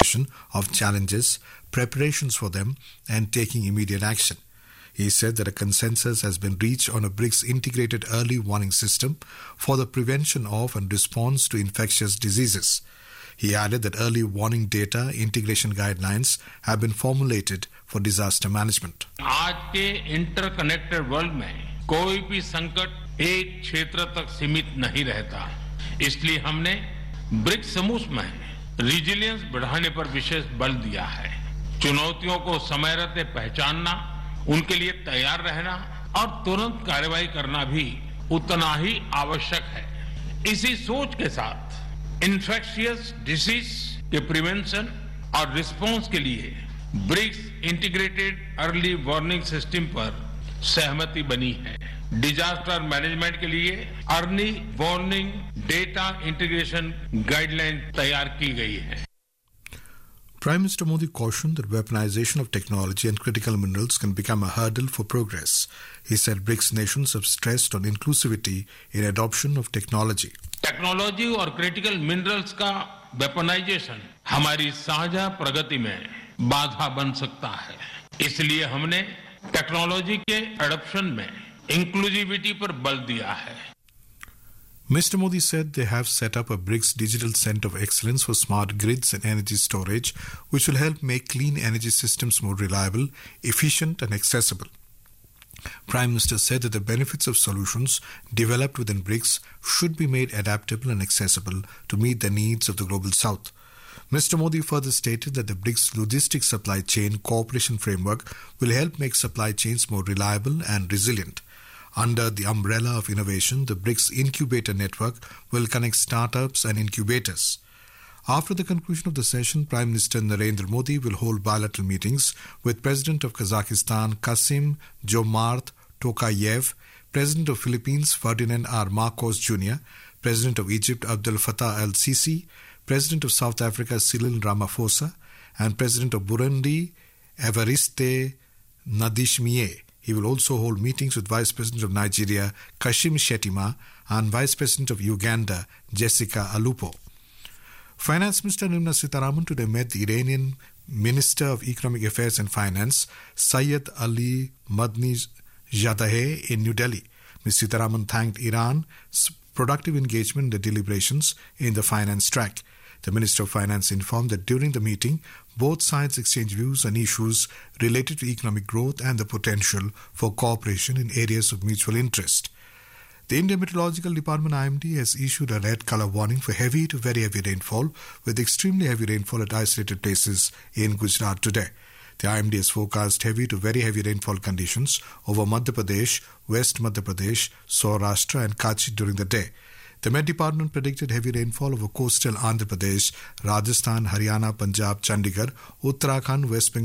identification of challenges, preparations for them, and taking immediate action. He said that a consensus has been reached on a BRICS integrated early warning system for the prevention of and response to infectious diseases. He added that early warning data integration guidelines have been formulated for disaster management. आज के interconnected world में कोई भी संकट एक क्षेत्र तक सीमित नहीं रहता, इसलिए हमने ब्रिक्स समूह में रिजिलियंस बढ़ाने पर विशेष बल दिया है। चुनौतियों को समय रहते पहचानना, उनके लिए तैयार रहना और तुरंत कार्रवाई करना भी उतना ही आवश्यक है। इसी सोच के साथ इन्फेक्शियस डिसीज के प्रिवेंशन और रिस्पांस के लिए BRICS integrated early warning system पर सहमति बनी है। डिजास्टर मैनेजमेंट के लिए early warning data integration guideline तैयार की गई है। Prime Minister Modi cautioned that weaponization of technology and critical minerals can become a hurdle for progress. He said BRICS nations have stressed on inclusivity in adoption of technology. Technology और critical minerals का weaponisation हमारी साझा प्रगति में बाधा बन सकता है, इसलिए हमने टेक्नोलॉजी के एडॉप्शन में इंक्लूसिविटी पर बल दिया है। Mr. Modi said they have set up a BRICS Digital Center of Excellence for Smart Grids and Energy Storage, which will help make clean energy systems more reliable, efficient and accessible. Prime Minister said that the benefits of solutions developed within BRICS should be made adaptable and accessible to meet the needs of the Global South. Mr. Modi further stated that the BRICS Logistics Supply Chain Cooperation Framework will help make supply chains more reliable and resilient. Under the umbrella of innovation, the BRICS Incubator Network will connect startups and incubators. After the conclusion of the session, Prime Minister Narendra Modi will hold bilateral meetings with President of Kazakhstan Kasim Jomart Tokayev, President of Philippines Ferdinand R. Marcos Jr., President of Egypt Abdel Fattah el-Sisi, President of South Africa Cyril Ramaphosa, and President of Burundi Evariste Ndayishimiye. He will also hold meetings with Vice President of Nigeria Kashim Shettima and Vice President of Uganda Jessica Alupo. Finance Minister Nirmala Sitharaman today met the Iranian Minister of Economic Affairs and Finance Syed Ali Madni Zadeh in New Delhi. Ms. Sitharaman thanked Iran's productive engagement in the deliberations in the finance track. The Minister of Finance informed that during the meeting, both sides exchanged views on issues related to economic growth and the potential for cooperation in areas of mutual interest. The Indian Meteorological Department IMD has issued a red color warning for heavy to very heavy rainfall, with extremely heavy rainfall at isolated places in Gujarat today. The IMD has forecast heavy to very heavy rainfall conditions over Madhya Pradesh, West Madhya Pradesh, Saurashtra and Kutch during the day. The Met Department predicted heavy rainfall over coastal Andhra Pradesh, Rajasthan, Haryana, Punjab, Chandigarh, Uttarakhand, West Bengal,